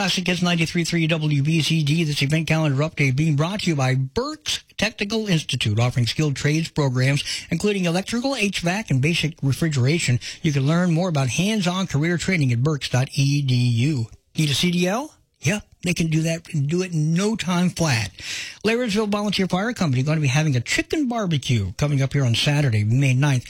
Classic Hits 93.3 WBCD. This event calendar update being brought to you by Burke's Technical Institute, offering skilled trades programs, including electrical, HVAC, and basic refrigeration. You can learn more about hands-on career training at burks.edu. Need a CDL? Yep, they can do that and do it in no time flat. Lawrenceville Volunteer Fire Company going to be having a chicken barbecue coming up here on Saturday, May 9th.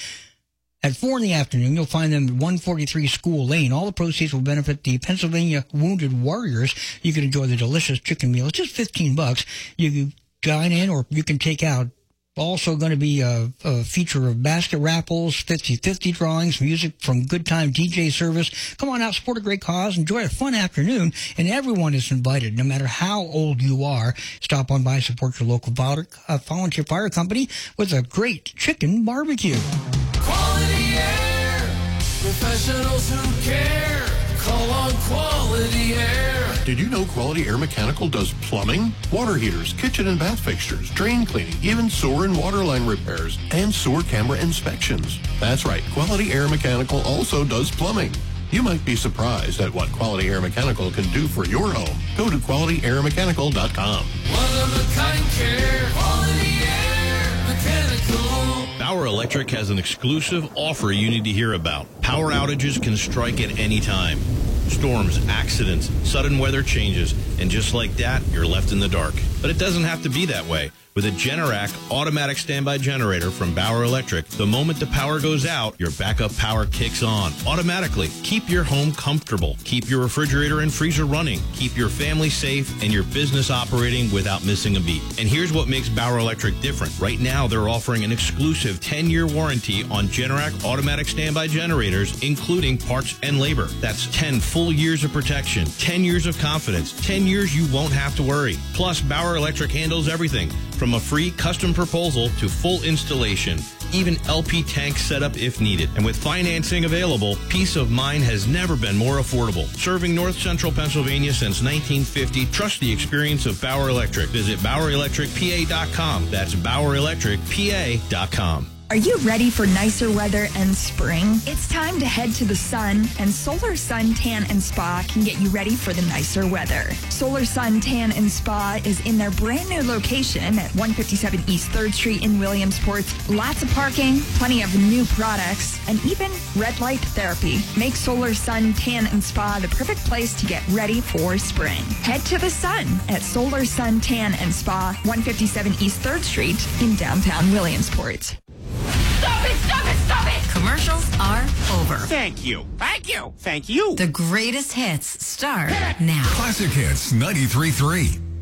At 4 in the afternoon, you'll find them at 143 School Lane. All the proceeds will benefit the Pennsylvania Wounded Warriors. You can enjoy the delicious chicken meal. It's just $15. You can dine in or you can take out. Also going to be a feature of basket raffles, 50-50 drawings, music from Good Time DJ service. Come on out, support a great cause, enjoy a fun afternoon, and everyone is invited, no matter how old you are. Stop on by, support your local volunteer fire company with a great chicken barbecue. Quality Air, professionals who care. Call on Quality Air. Did you know Quality Air Mechanical does plumbing, water heaters, kitchen and bath fixtures, drain cleaning, even sewer and water line repairs, and sewer camera inspections? That's right, Quality Air Mechanical also does plumbing. You might be surprised at what Quality Air Mechanical can do for your home. Go to QualityAirMechanical.com. One-of-a-kind care. Quality Air Mechanical. Bauer Electric has an exclusive offer you need to hear about. Power outages can strike at any time. Storms, accidents, sudden weather changes, and just like that, you're left in the dark. But it doesn't have to be that way. With a Generac automatic standby generator from Bauer Electric, the moment the power goes out, your backup power kicks on automatically. Keep your home comfortable. Keep your refrigerator and freezer running. Keep your family safe and your business operating without missing a beat. And here's what makes Bauer Electric different. Right now, they're offering an exclusive 10-year warranty on Generac automatic standby generators, including parts and labor. That's 10 full years of protection, 10 years of confidence, 10 years you won't have to worry. Plus, Bauer Electric handles everything from a free custom proposal to full installation, even LP tank setup if needed. And with financing available, peace of mind has never been more affordable. Serving North Central Pennsylvania since 1950, trust the experience of Bauer Electric. Visit BauerElectricPA.com. That's BauerElectricPA.com. Are you ready for nicer weather and spring? It's time to head to the sun, and Solar Sun Tan and Spa can get you ready for the nicer weather. Solar Sun Tan and Spa is in their brand new location at 157 East 3rd Street in Williamsport. Lots of parking, plenty of new products, and even red light therapy. Make Solar Sun Tan and Spa the perfect place to get ready for spring. Head to the sun at Solar Sun Tan and Spa, 157 East 3rd Street in downtown Williamsport. Stop it! Stop it! Stop it! Commercials are over. Thank you. Thank you. Thank you. The greatest hits start now. Classic Hits 93.3.